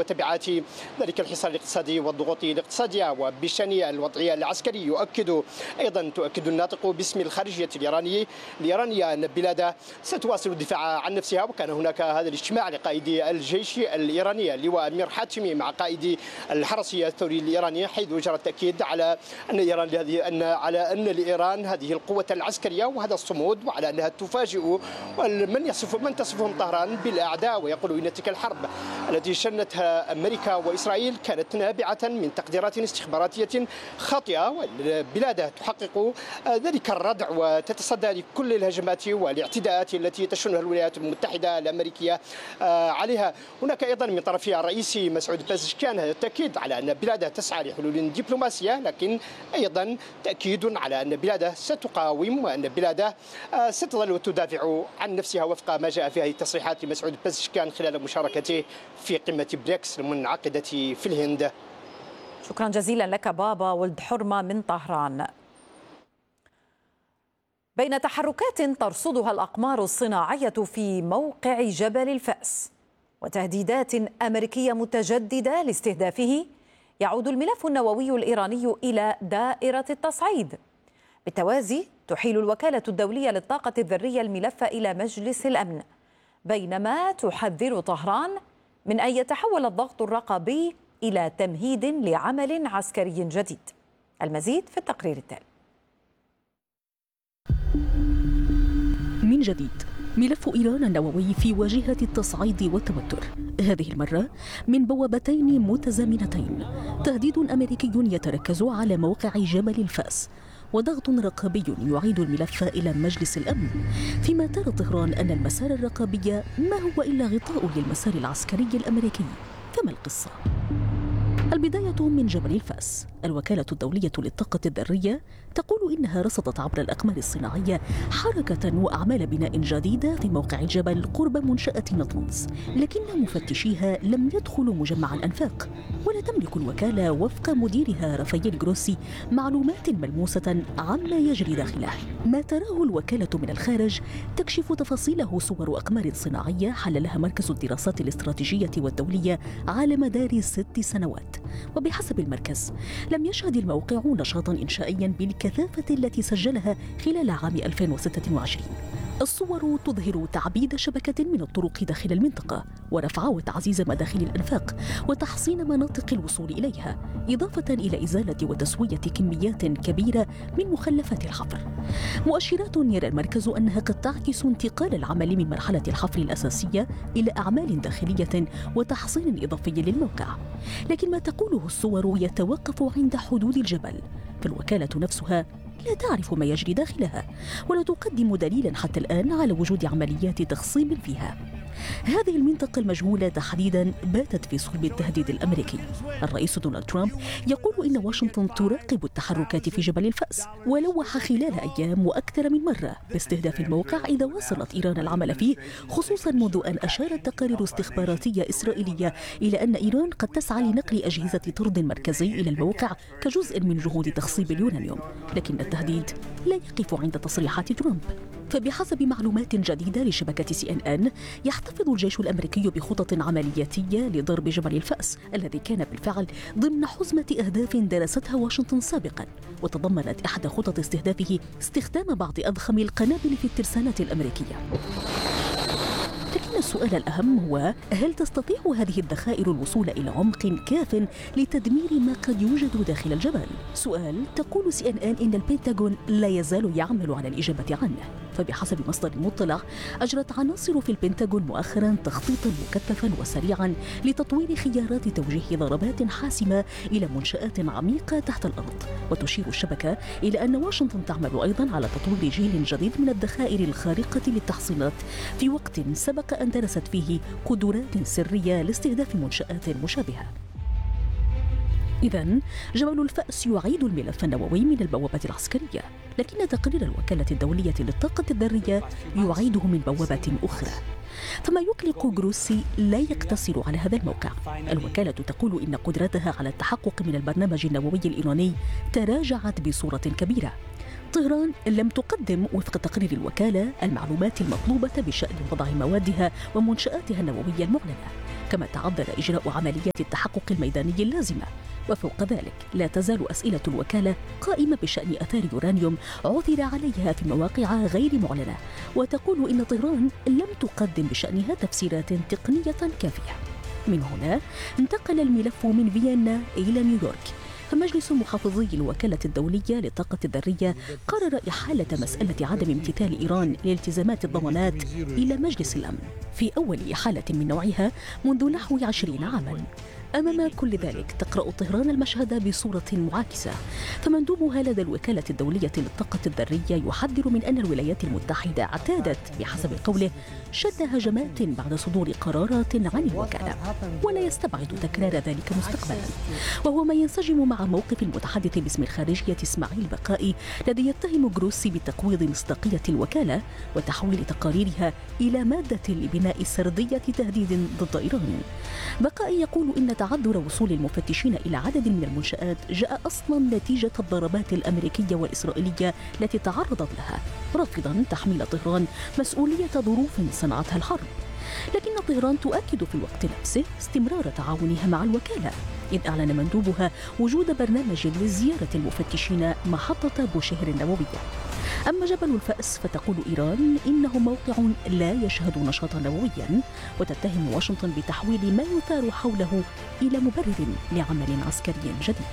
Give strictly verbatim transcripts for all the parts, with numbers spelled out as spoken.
وتبعات ذلك الحصار الاقتصادي والضغوط الاقتصادية. وبشأن الوضعية العسكرية يؤكد أيضا تؤكد الناطق باسم الخارجية الإيراني الإيرانية أن البلاد ستواصل الدفاع عن نفسها. وكان هناك هذا الاجتماع لقائد الجيش الإيراني اللواء أمير حاتمي مع قائد الحرس الثوري الإيراني، حيث جرى التأكيد على أن إيران هذه أن على أن لإيران هذه القوة العسكرية وهذا الصمود، وعلى أنها تفاجئ من يصف من تصفهم طهران بالأعداء. ويقول إن تلك الحرب التي شنتها أمريكا وإسرائيل كانت نابعة من تقديرات استخباراتية خاطئة، والبلاد تحقق ذلك الردع وتتصدى لكل الهجمات والاعتداءات التي تشنها الولايات المتحدة الأمريكية عليها. هناك أيضا من طرف الرئيس مسعود بازشكيان التأكيد على أن بلاده تسعى لحلول دبلوماسية، لكن أيضا تأكيد على أن بلاده ستقاوم وأن بلاده ستظل تدافع عن نفسها وفق ما جاء في هذه التصريحات لمسعود بازشكيان خلال مشاركته في قمة بريكس المنعقدة في الهند. شكرا جزيلا لك بابا ولد حرمة من طهران. بين تحركات ترصدها الأقمار الصناعية في موقع جبل الفأس وتهديدات أمريكية متجددة لاستهدافه، يعود الملف النووي الإيراني إلى دائرة التصعيد. بالتوازي تحيل الوكالة الدولية للطاقة الذرية الملف إلى مجلس الأمن، بينما تحذر طهران من أن يتحول الضغط الرقابي إلى تمهيد لعمل عسكري جديد. المزيد في التقرير التالي. من جديد ملف إيران النووي في واجهة التصعيد والتوتر، هذه المرة من بوابتين متزامنتين: تهديد أمريكي يتركز على موقع جبل الفأس، وضغط رقابي يعيد الملف إلى مجلس الأمن، فيما ترى طهران أن المسار الرقابي ما هو إلا غطاء للمسار العسكري الأمريكي. فما القصة؟ البداية من جبل الفأس. الوكالة الدولية للطاقة الذرية تقول إنها رصدت عبر الأقمار الصناعية حركة وأعمال بناء جديدة في موقع الجبل قرب منشأة نطنز، لكن مفتشيها لم يدخلوا مجمع الأنفاق، ولا تملك الوكالة وفق مديرها رافائيل جروسي معلومات ملموسة عما يجري داخله. ما تراه الوكالة من الخارج تكشف تفاصيله صور أقمار صناعية حللها مركز الدراسات الاستراتيجية والدولية على مدار ست سنوات. وبحسب المركز لم يشهد الموقع نشاطا إنشائيا بالكثافة التي سجلها خلال عام ألفين وستة وعشرين. الصور تظهر تعبيد شبكة من الطرق داخل المنطقة، ورفع وتعزيز مداخل الأنفاق، وتحصين مناطق الوصول إليها، إضافة إلى إزالة وتسوية كميات كبيرة من مخلفات الحفر. مؤشرات يرى المركز أنها قد تعكس انتقال العمل من مرحلة الحفر الأساسية إلى أعمال داخلية وتحصين إضافي للموقع. لكن ما تقوله الصور يتوقف عند حدود الجبل، فالوكالة نفسها لا تعرف ما يجري داخلها، ولا تقدم دليلا حتى الآن على وجود عمليات تخصيب فيها. هذه المنطقة المجهولة تحديدا باتت في صلب التهديد الأمريكي. الرئيس دونالد ترامب يقول إن واشنطن تراقب التحركات في جبل الفأس، ولوح خلال أيام وأكثر من مرة باستهداف الموقع إذا واصلت إيران العمل فيه، خصوصا منذ أن أشارت تقارير استخباراتية إسرائيلية إلى أن إيران قد تسعى لنقل أجهزة طرد مركزي إلى الموقع كجزء من جهود تخصيب اليورانيوم. لكن التهديد لا يقف عند تصريحات ترامب، فبحسب معلومات جديدة لشبكة سي إن إن يحتفظ الجيش الأمريكي بخطط عملياتية لضرب جبل الفأس الذي كان بالفعل ضمن حزمة أهداف درستها واشنطن سابقا، وتضمنت إحدى خطط استهدافه استخدام بعض أضخم القنابل في الترسانات الأمريكية. لكن السؤال الأهم هو: هل تستطيع هذه الذخائر الوصول إلى عمق كاف لتدمير ما قد يوجد داخل الجبل؟ سؤال تقول سي إن إن إن البنتاغون لا يزال يعمل على الإجابة عنه، فبحسب مصدر مطلع أجرت عناصر في البنتاغون مؤخرا تخطيطا مكثفا وسريعا لتطوير خيارات توجيه ضربات حاسمة إلى منشآت عميقة تحت الأرض. وتشير الشبكة إلى أن واشنطن تعمل أيضا على تطوير جيل جديد من الذخائر الخارقة للتحصينات في وقت سبق أن درست فيه قدرات سرية لاستهداف منشآت مشابهة. إذن جبل الفأس يعيد الملف النووي من البوابة العسكرية، لكن تقرير الوكالة الدولية للطاقة الذرية يعيده من بوابة أخرى. فما يقلق جروسي لا يقتصر على هذا الموقع. الوكالة تقول إن قدرتها على التحقق من البرنامج النووي الإيراني تراجعت بصورة كبيرة. طهران لم تقدم وفق تقرير الوكالة المعلومات المطلوبة بشأن وضع موادها ومنشآتها النووية المعلنة، كما تعذر إجراء عمليات التحقق الميداني اللازمة. وفوق ذلك لا تزال أسئلة الوكالة قائمة بشأن آثار يورانيوم عثر عليها في مواقع غير معلنة، وتقول إن طهران لم تقدم بشأنها تفسيرات تقنية كافية. من هنا انتقل الملف من فيينا إلى نيويورك، فمجلس محافظي الوكالة الدولية للطاقة الذرية قرر إحالة مسألة عدم امتثال إيران لالتزامات الضمانات إلى مجلس الأمن في أول إحالة من نوعها منذ نحو عشرين عاماً. أمام كل ذلك تقرأ طهران المشهد بصورة معاكسة، فمندوبها لدى الوكالة الدولية للطاقة الذرية يحذر من أن الولايات المتحدة اعتادت بحسب قوله شن هجمات بعد صدور قرارات عن الوكالة، ولا يستبعد تكرار ذلك مستقبلا، وهو ما ينسجم مع موقف المتحدث باسم الخارجية إسماعيل بقائي الذي يتهم جروسي بتقويض مصداقية الوكالة وتحويل تقاريرها إلى مادة لبناء سردية تهديد ضد إيران. بقائي يقول إن تعذر وصول المفتشين إلى عدد من المنشآت جاء أصلا نتيجة الضربات الأمريكية والإسرائيلية التي تعرضت لها، رافضا تحميل طهران مسؤولية ظروف صنعتها الحرب. لكن طهران تؤكد في الوقت نفسه استمرار تعاونها مع الوكالة، إذ أعلن مندوبها وجود برنامج لزيارة المفتشين محطة بوشهر النووية. أما جبل الفأس فتقول إيران إنه موقع لا يشهد نشاطا نوويا، وتتهم واشنطن بتحويل ما يثار حوله إلى مبرر لعمل عسكري جديد.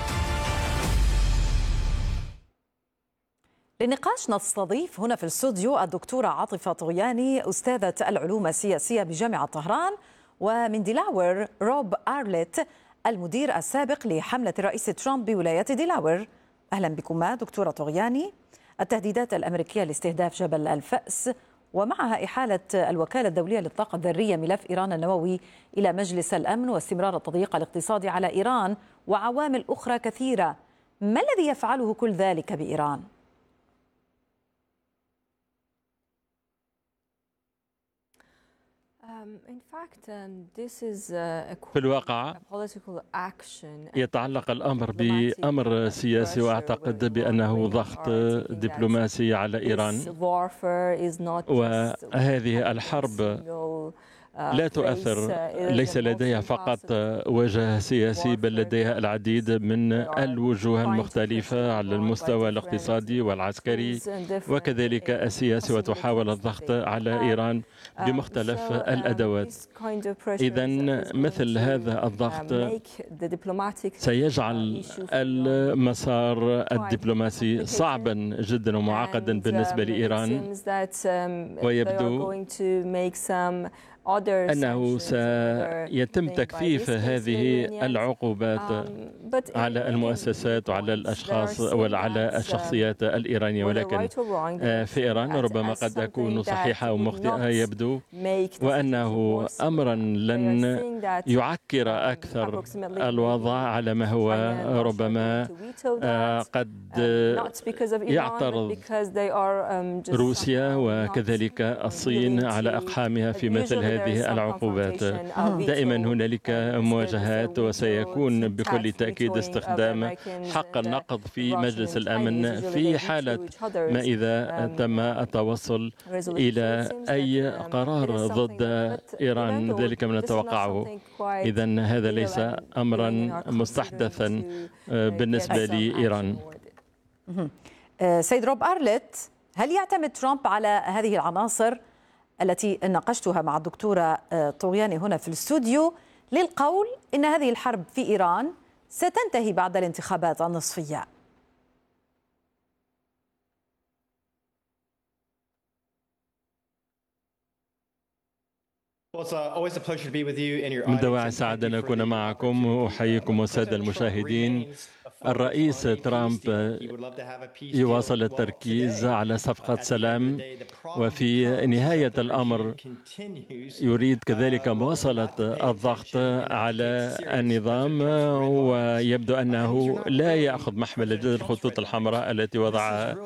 للنقاش نستضيف هنا في الاستوديو الدكتورة عاطفة طغياني أستاذة العلوم السياسية بجامعة طهران، ومن ديلاور روب أرليت المدير السابق لحملة الرئيس ترامب بولاية ديلاور. أهلا بكما دكتورة طغياني. التهديدات الأمريكية لاستهداف جبل الفأس ومعها إحالة الوكالة الدولية للطاقة الذرية ملف إيران النووي إلى مجلس الأمن واستمرار التضييق الاقتصادي على إيران وعوامل أخرى كثيرة، ما الذي يفعله كل ذلك بإيران؟ في الواقع يتعلق الأمر بأمر سياسي، وأعتقد بأنه ضغط دبلوماسي على إيران، وهذه الحرب لا تؤثر، ليس لديها فقط وجه سياسي بل لديها العديد من الوجوه المختلفة على المستوى الاقتصادي والعسكري وكذلك السياسي، وتحاول الضغط على إيران بمختلف الأدوات. إذن مثل هذا الضغط سيجعل المسار الدبلوماسي صعبا جدا ومعقدا بالنسبة لإيران، ويبدو أنه سيتم تكثيف هذه العقوبات على المؤسسات وعلى الأشخاص وعلى الشخصيات الإيرانية، ولكن في إيران ربما قد أكون صحيحة أو مخطئة يبدو، وأنه أمرا لن يعكر أكثر الوضع على ما هو ربما قد يعترض روسيا وكذلك الصين على أقحامها في مثل هذه هذه العقوبات. دائما هنالك مواجهات، وسيكون بكل تأكيد استخدام حق النقض في مجلس الأمن في حالة ما إذا تم التوصل إلى أي قرار ضد إيران، ذلك ما نتوقعه. إذن هذا ليس أمرا مستحدثا بالنسبة لإيران. سيد روب أرليت، هل يعتمد ترامب على هذه العناصر التي ناقشتها مع الدكتورة طغياني هنا في الاستوديو للقول إن هذه الحرب في إيران ستنتهي بعد الانتخابات النصفية؟ من دواعي السعادة أن أكون معكم، وأحييكم السادة المشاهدين. الرئيس ترامب يواصل التركيز على صفقة سلام، وفي نهاية الأمر يريد كذلك مواصلة الضغط على النظام، ويبدو أنه لا يأخذ محمل جد الخطوط الحمراء التي وضعها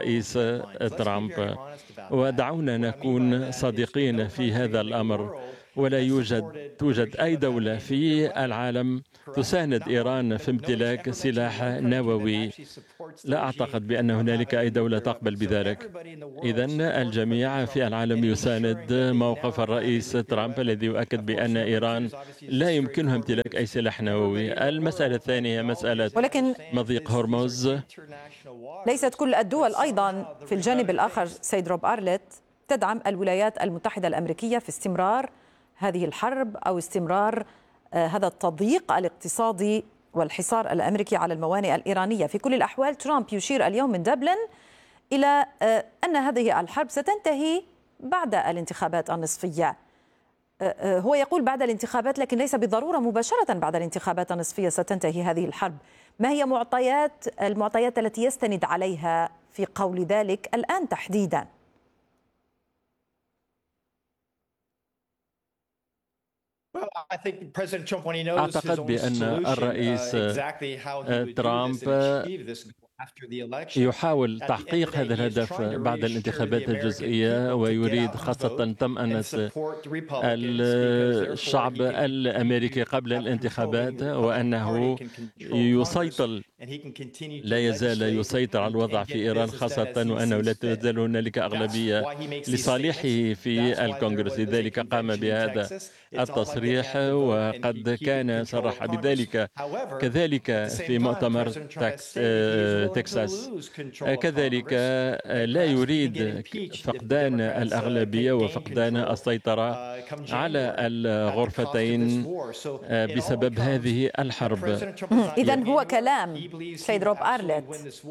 الرئيس ترامب. ودعونا نكون صادقين في هذا الأمر. ولا يوجد توجد أي دولة في العالم تساند إيران في امتلاك سلاح نووي. لا أعتقد بأن هنالك أي دولة تقبل بذلك. إذن الجميع في العالم يساند موقف الرئيس ترامب الذي يؤكد بأن إيران لا يمكنها امتلاك أي سلاح نووي. المسألة الثانية مسألة ولكن مضيق هرمز. ليست كل الدول أيضا في الجانب الآخر سيد روب أرلت تدعم الولايات المتحدة الأمريكية في استمرار هذه الحرب أو استمرار آه هذا التضييق الاقتصادي والحصار الأمريكي على الموانئ الإيرانية. في كل الأحوال ترامب يشير اليوم من دبلن إلى آه أن هذه الحرب ستنتهي بعد الانتخابات النصفية. آه آه هو يقول بعد الانتخابات، لكن ليس بالضرورة مباشرة بعد الانتخابات النصفية ستنتهي هذه الحرب. ما هي معطيات المعطيات التي يستند عليها في قول ذلك الآن تحديدا؟ أعتقد بأن الرئيس ترامب يحاول تحقيق هذا الهدف بعد الانتخابات الجزئية، ويريد خاصة طمأنة الشعب الأمريكي قبل الانتخابات، وأنه يسيطر لا يزال يسيطر على الوضع في إيران، خاصة وأنه لا تزال هنالك أغلبية لصالحه في الكونغرس. لذلك قام بهذا التصريح، وقد كان صرح بذلك كذلك في مؤتمر تكس تكساس. كذلك لا يريد فقدان الأغلبية وفقدان السيطرة على الغرفتين بسبب هذه الحرب. إذن هو كلام سيد روب أرلت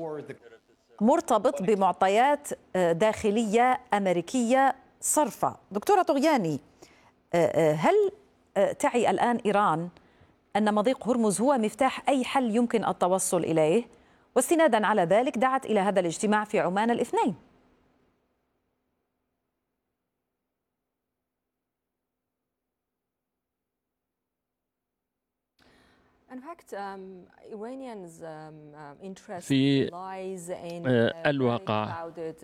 مرتبط بمعطيات داخلية أمريكية صرفة. دكتورة طغياني، هل تعي الآن إيران أن مضيق هرمز هو مفتاح أي حل يمكن التوصل إليه؟ واستنادا على ذلك دعت إلى هذا الاجتماع في عمان الاثنين. في الواقع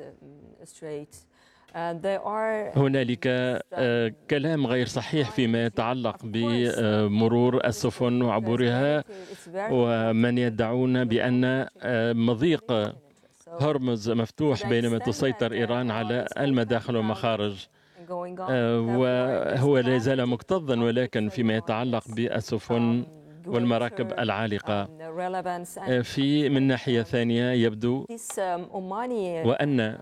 هنالك كلام غير صحيح فيما يتعلق بمرور السفن وعبورها، ومن يدعون بأن مضيق هرمز مفتوح بينما تسيطر إيران على المداخل والمخارج، وهو لا يزال مكتظا. ولكن فيما يتعلق بالسفن والمراكب العالقة، في من ناحية ثانية يبدو وأن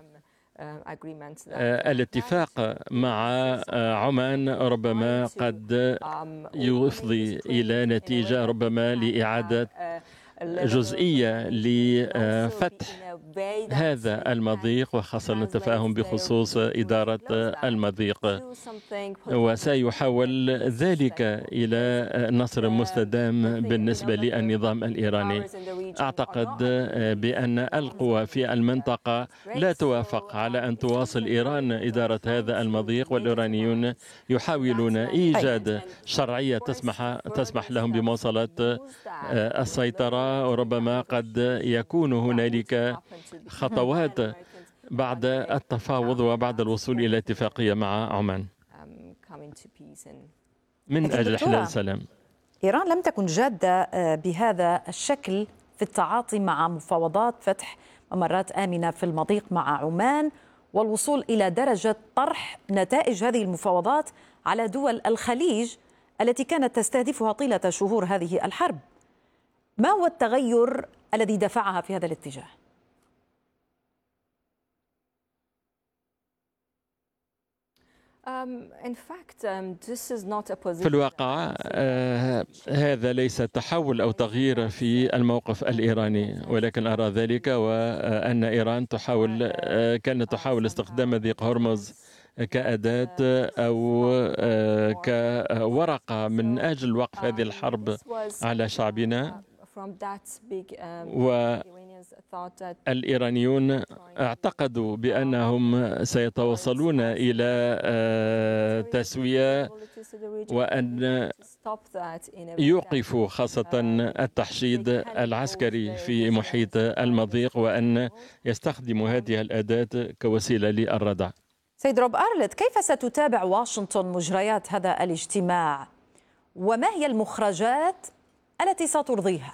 الاتفاق مع عمان ربما قد يفضي إلى نتيجة ربما لإعادة جزئية لفتح هذا المضيق، وخاصة التفاهم بخصوص إدارة المضيق، وسيحول ذلك إلى نصر مستدام بالنسبة للنظام الإيراني. أعتقد بأن القوى في المنطقة لا توافق على أن تواصل إيران إدارة هذا المضيق، والإيرانيون يحاولون إيجاد شرعية تسمح تسمح لهم بمواصلة السيطرة، وربما قد يكون هنالك خطوات بعد التفاوض وبعد الوصول إلى اتفاقية مع عمان من أجل إحلال سلام. إيران لم تكن جادة بهذا الشكل في التعاطي مع مفاوضات فتح ممرات آمنة في المضيق مع عمان والوصول إلى درجة طرح نتائج هذه المفاوضات على دول الخليج التي كانت تستهدفها طيلة شهور هذه الحرب. ما هو التغير الذي دفعها في هذا الاتجاه؟ في الواقع هذا ليس تحول أو تغيير في الموقف الإيراني، ولكن أرى ذلك وأن إيران تحاول كانت تحاول استخدام مضيق هرمز كأداة أو كورقة من أجل وقف هذه الحرب على شعبنا. والإيرانيون اعتقدوا بأنهم سيتوصلون إلى تسوية وأن يوقفوا خاصة التحشيد العسكري في محيط المضيق، وأن يستخدموا هذه الأداة كوسيلة للردع. سيد روب أرلت، كيف ستتابع واشنطن مجريات هذا الاجتماع وما هي المخرجات التي سترضيها؟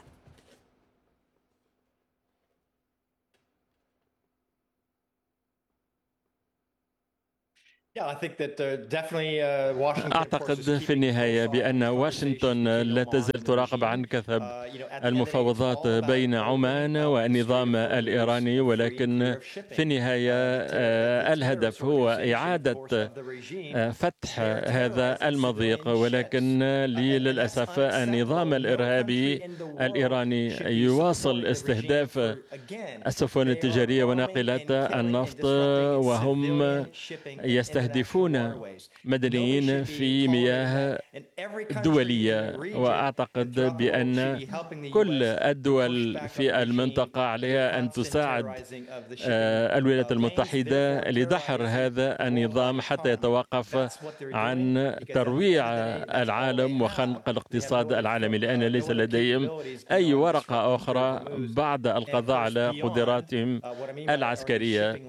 أعتقد في النهاية بأن واشنطن لا تزال تراقب عن كثب المفاوضات بين عمان والنظام الإيراني، ولكن في النهاية الهدف هو إعادة فتح هذا المضيق. ولكن للأسف النظام الإرهابي الإيراني يواصل استهداف السفن التجارية وناقلات النفط، وهم يستهدفون يستهدفون مدنيين في مياه دولية. وأعتقد بأن كل الدول في المنطقة عليها أن تساعد الولايات المتحدة لدحر هذا النظام حتى يتوقف عن ترويع العالم وخنق الاقتصاد العالمي، لأن ليس لديهم أي ورقة أخرى بعد القضاء على قدراتهم العسكرية،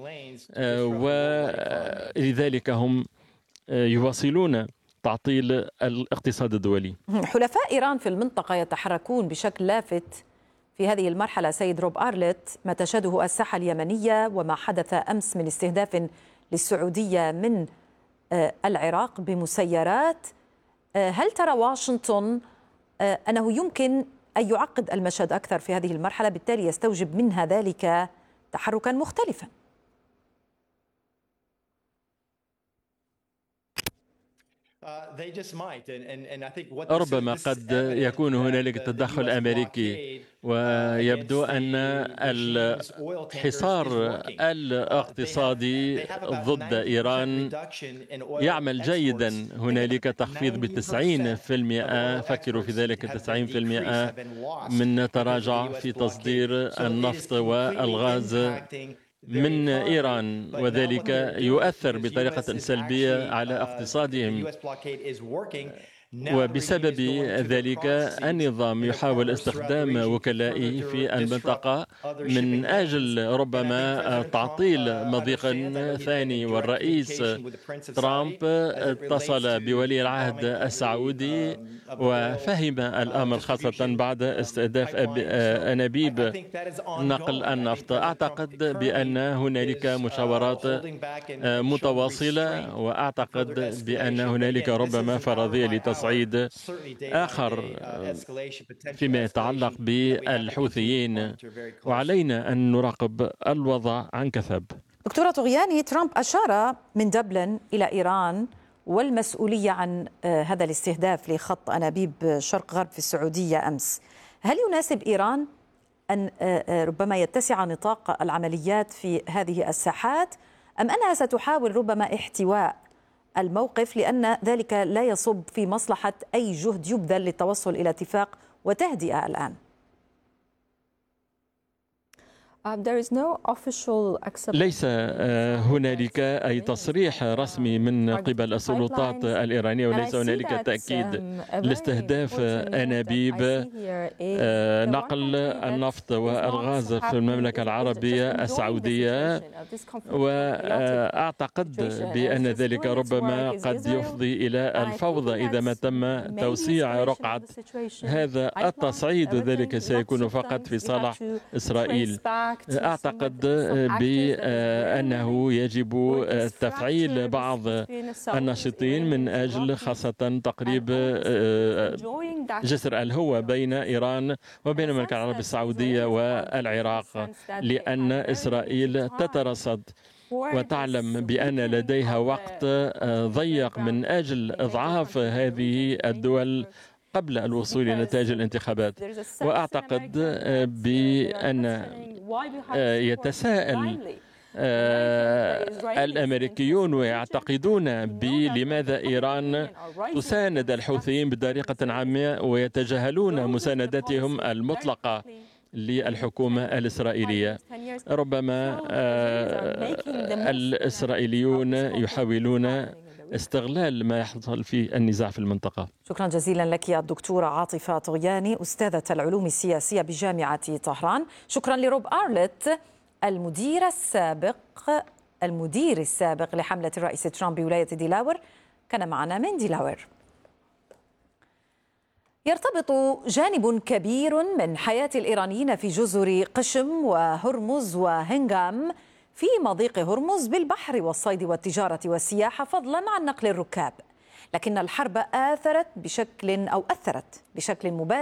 ولذلك هم يواصلون تعطيل الاقتصاد الدولي. حلفاء إيران في المنطقة يتحركون بشكل لافت في هذه المرحلة سيد روب أرلت، ما تشهده الساحة اليمنية وما حدث أمس من استهداف للسعودية من العراق بمسيرات. هل ترى واشنطن أنه يمكن أن يعقد المشهد أكثر في هذه المرحلة، بالتالي يستوجب منها ذلك تحركا مختلفا؟ ربما قد يكون هنالك تدخل أمريكي، ويبدو أن الحصار الاقتصادي ضد إيران يعمل جيدا. هنالك تخفيض بتسعين في المئة، فكروا في ذلك، تسعين في المئة من تراجع في تصدير النفط والغاز من إيران، وذلك يؤثر بطريقة سلبية على اقتصادهم. وبسبب ذلك النظام يحاول استخدام وكلائه في المنطقة من أجل ربما تعطيل مضيق ثاني. والرئيس ترامب اتصل بولي العهد السعودي وفهم الأمر، خاصة بعد استهداف أنابيب نقل النفط. أعتقد بأن هنالك مشاورات متواصلة، وأعتقد بأن هنالك ربما فرضية لتصعيد آخر فيما يتعلق بالحوثيين، وعلينا أن نراقب الوضع عن كثب. دكتورة طغياني، ترامب أشار من دبلن إلى إيران والمسؤولية عن هذا الاستهداف لخط أنابيب شرق غرب في السعودية أمس. هل يناسب إيران أن ربما يتسع نطاق العمليات في هذه الساحات، أم أنها ستحاول ربما احتواء الموقف، لأن ذلك لا يصب في مصلحة أي جهد يبذل للتوصل إلى اتفاق وتهدئة الآن؟ ليس هنالك أي تصريح رسمي من قبل السلطات الإيرانية، وليس هنالك تأكيد لاستهداف أنابيب نقل النفط والغاز في المملكة العربية السعودية. وأعتقد بأن ذلك ربما قد يفضي إلى الفوضى إذا ما تم توسيع رقعة هذا التصعيد، ذلك سيكون فقط في صالح إسرائيل. أعتقد بأنه يجب تفعيل بعض الناشطين من أجل خاصة تقريب جسر الهوة بين إيران وبين المملكة العربية السعودية والعراق، لأن إسرائيل تترصد وتعلم بأن لديها وقت ضيق من أجل إضعاف هذه الدول قبل الوصول إلى نتائج الانتخابات. وأعتقد بأن يتساءل الأمريكيون ويعتقدون بلماذا إيران تساند الحوثيين بطريقة عامة ويتجاهلون مساندتهم المطلقة للحكومة الإسرائيلية. ربما الإسرائيليون يحاولون استغلال ما يحصل في النزاع في المنطقة. شكرا جزيلا لك يا الدكتورة عاطفة طغياني، أستاذة العلوم السياسية بجامعة طهران. شكرا لروب أرلت المدير السابق المدير السابق لحملة الرئيس ترامب بولاية ديلاور، كان معنا من ديلاور. يرتبط جانب كبير من حياة الإيرانيين في جزر قشم وهرمز وهنغام في مضيق هرمز بالبحر والصيد والتجارة والسياحة، فضلا عن نقل الركاب. لكن الحرب آثرت بشكل أو أثرت بشكل مباشر